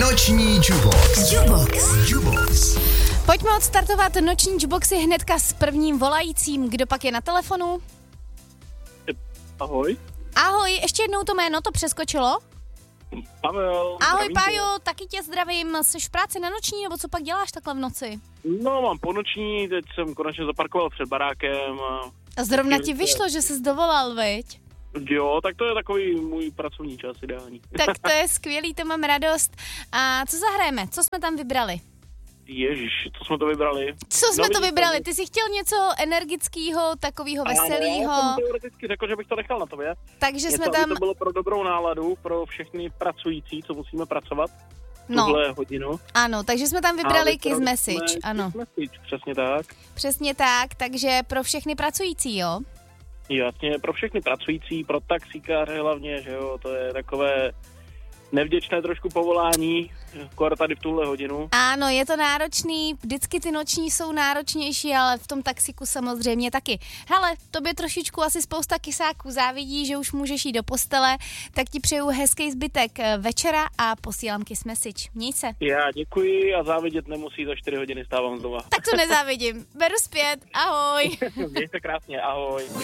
Noční Jubox. Pojďme odstartovat noční Juboxy hnedka s prvním volajícím. Kdo pak je na telefonu? Ahoj. Ahoj, ještě jednou to jméno, to přeskočilo. Pavel. Ahoj Pájo, taky tě zdravím. Jsi v práci na noční, nebo co pak děláš takhle v noci? No, mám ponoční, teď jsem konečně zaparkoval před barákem. A zrovna ti vyšlo, že jsi dovolal, viď? Jo, tak to je takový můj pracovní čas ideální. Tak to je skvělý, to mám radost. A co zahrajeme? Co jsme tam vybrali? Ježiš, co jsme to vybrali? Co jsme to vybrali? Ty jsi chtěl něco energického, takového veselého. Já jsem teoreticky řekl, že bych to nechal na tobě. Takže něco, jsme tam... aby to bylo pro dobrou náladu, pro všechny pracující, co musíme pracovat. No, tuhle hodinu. ano, takže jsme tam vybrali Kiss Message, ano. Kiss Message, přesně tak. Přesně tak, takže pro všechny pracující, jo? Jasně, pro všechny pracující, pro taxikáře hlavně, že jo, to je takové nevděčné trošku povolání, skoro tady v tuhle hodinu. Ano, je to náročný, vždycky ty noční jsou náročnější, ale v tom taxiku samozřejmě taky. Hele, tobě trošičku asi spousta kysáků závidí, že už můžeš jít do postele, tak ti přeju hezký zbytek večera a posílám Kiss Message. Měj se. Já děkuji a závidět nemusí, za 4 hodiny stávám znova. Tak to nezávidím. Beru zpět, ahoj. Měj se krásně, ahoj.